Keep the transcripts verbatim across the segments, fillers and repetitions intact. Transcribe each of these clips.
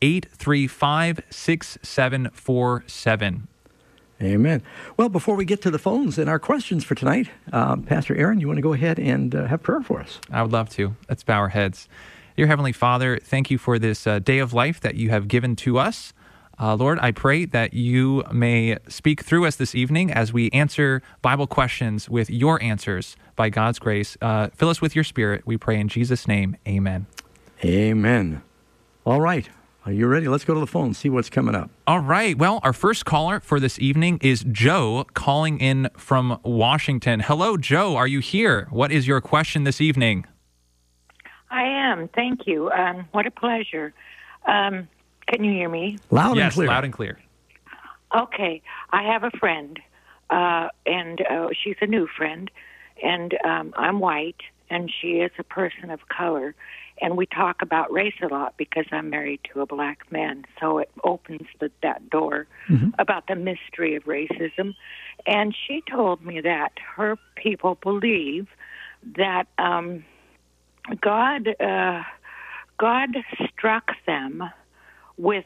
eight three five, six seven four seven. Amen. Well, before we get to the phones and our questions for tonight, uh, Pastor Aaron, you want to go ahead and uh, have prayer for us? I would love to. Let's bow our heads. Dear Heavenly Father, thank you for this uh, day of life that you have given to us. Uh, Lord, I pray that you may speak through us this evening as we answer Bible questions with your answers by God's grace. Uh, fill us with your Spirit, we pray in Jesus' name. Amen. Amen. All right. Are you ready? Let's go to the phone and see what's coming up. All right. Well, our first caller for this evening is Joe calling in from Washington. Hello, Joe. Are you here? What is your question this evening? I am. Thank you. Um, what a pleasure. Um, can you hear me? Loud yes, and clear. Yes, loud and clear. Okay. I have a friend, uh, and uh, she's a new friend, and um, I'm white, and she is a person of color. And we talk about race a lot because I'm married to a black man, so it opens the, that door mm-hmm. about the mystery of racism. And she told me that her people believe that um, God, uh, God struck them with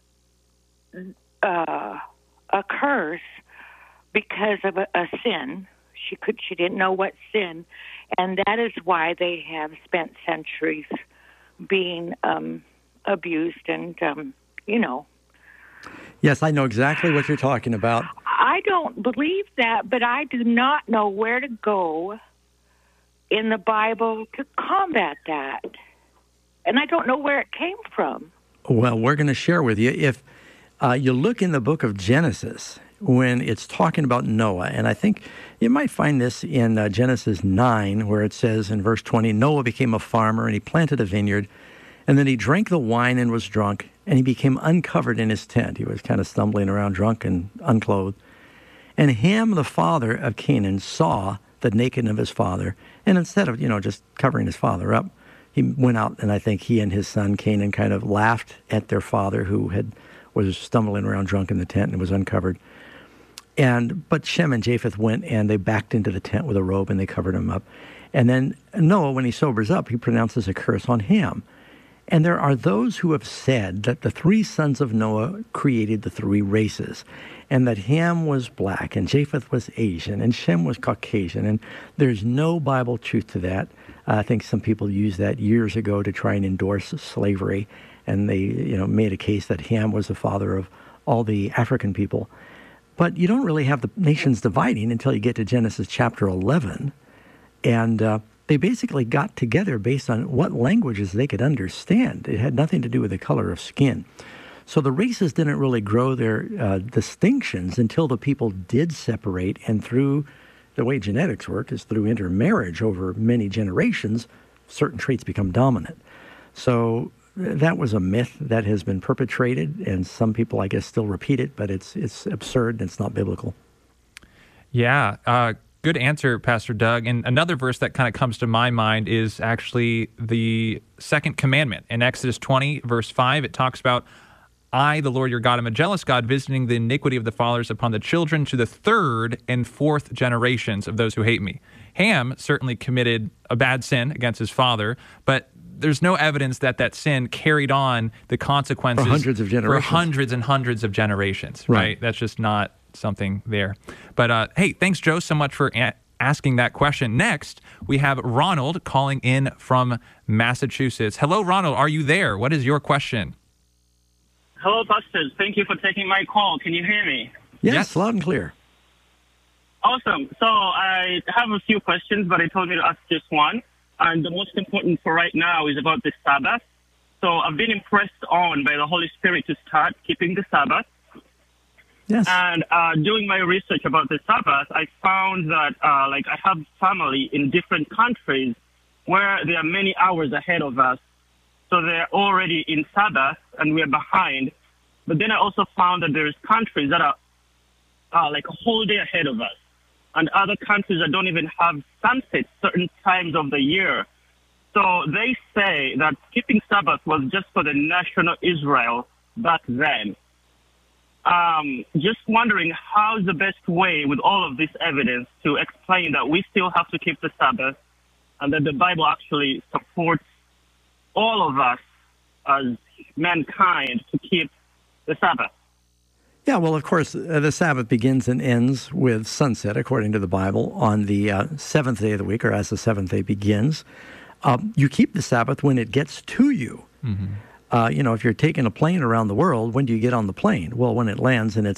uh, a curse because of a, a sin. She could, she didn't know what sin, and that is why they have spent centuries being um, abused and, um, you know. Yes, I know exactly what you're talking about. I don't believe that, but I do not know where to go in the Bible to combat that. And I don't know where it came from. Well, we're going to share with you. If uh, you look in the book of Genesis, when it's talking about Noah, and I think you might find this in uh, Genesis nine, where it says in verse twenty, Noah became a farmer and he planted a vineyard, and then he drank the wine and was drunk, and he became uncovered in his tent. He was kind of stumbling around drunk and unclothed. And Ham, the father of Canaan, saw the nakedness of his father, and instead of, you know, just covering his father up, he went out, and I think he and his son Canaan kind of laughed at their father, who had was stumbling around drunk in the tent and was uncovered. And but Shem and Japheth went and they backed into the tent with a robe and they covered him up. And then Noah, when he sobers up, he pronounces a curse on Ham. And there are those who have said that the three sons of Noah created the three races, and that Ham was black and Japheth was Asian and Shem was Caucasian. And there's no Bible truth to that. Uh, I think some people used that years ago to try and endorse slavery, and they, you know, made a case that Ham was the father of all the African people. But you don't really have the nations dividing until you get to Genesis chapter eleven. And uh, they basically got together based on what languages they could understand. It had nothing to do with the color of skin. So the races didn't really grow their uh, distinctions until the people did separate. And through the way genetics work is through intermarriage over many generations, certain traits become dominant. So that was a myth that has been perpetrated, and some people, I guess, still repeat it, but it's it's absurd and it's not biblical. Yeah, uh, good answer, Pastor Doug. And another verse that kind of comes to my mind is actually the second commandment. In Exodus twenty, verse five, it talks about, I, the Lord your God, am a jealous God, visiting the iniquity of the fathers upon the children to the third and fourth generations of those who hate me. Ham certainly committed a bad sin against his father, but there's no evidence that that sin carried on the consequences for hundreds of generations. For hundreds and hundreds of generations, right? right? That's just not something there. But uh, hey, thanks, Joe, so much for a- asking that question. Next, we have Ronald calling in from Massachusetts. Hello, Ronald. Are you there? What is your question? Hello, pastors. Thank you for taking my call. Can you hear me? Yes, yes. Loud and clear. Awesome. So I have a few questions, but I told you to ask just one. And the most important for right now is about the Sabbath. So I've been impressed on by the Holy Spirit to start keeping the Sabbath. Yes. And uh, doing my research about the Sabbath, I found that, uh, like, I have family in different countries where they are many hours ahead of us. So they're already in Sabbath, and we're behind. But then I also found that there's countries that are uh, like a whole day ahead of us, and other countries that don't even have sunsets certain times of the year. So they say that keeping Sabbath was just for the national Israel back then. Um, just wondering, how's the best way with all of this evidence to explain that we still have to keep the Sabbath, and that the Bible actually supports all of us as mankind to keep the Sabbath? Yeah, well, of course, uh, the Sabbath begins and ends with sunset, according to the Bible, on the uh, seventh day of the week, or as the seventh day begins. Uh, you keep the Sabbath when it gets to you. Mm-hmm. Uh, you know, if you're taking a plane around the world, when do you get on the plane? Well, when it lands and it's